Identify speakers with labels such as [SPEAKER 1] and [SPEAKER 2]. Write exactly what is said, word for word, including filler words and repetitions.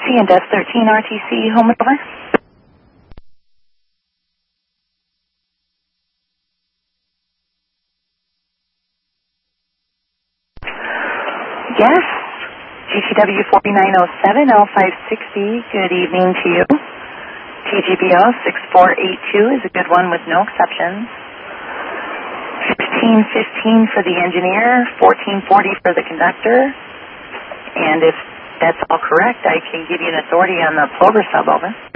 [SPEAKER 1] C and Desk thirteen R T C, home and over. Yes, G T W forty-nine oh seven L five sixty, good evening to you. T G B O six four eight two is a good one with no exceptions. fifteen fifteen for the engineer, fourteen forty for the conductor. And if that's all correct, I can give you an authority on the Plover sub, over.